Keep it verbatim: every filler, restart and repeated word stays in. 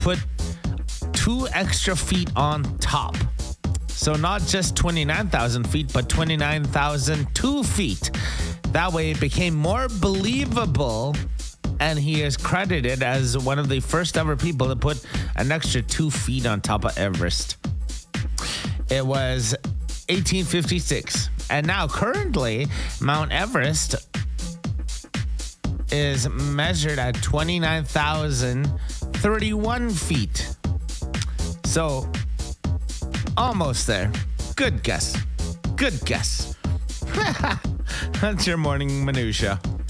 put two extra feet on top. So not just twenty-nine thousand feet, but twenty-nine thousand two feet. That way it became more believable, and he is credited as one of the first ever people to put an extra two feet on top of Everest. It was eighteen fifty-six. And now currently, Mount Everest is measured at twenty-nine thousand thirty-one feet. So, almost there. Good guess. Good guess. That's your morning minutia.